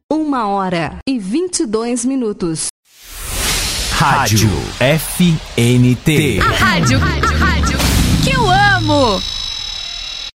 1h22. Rádio FNT. A rádio que eu amo.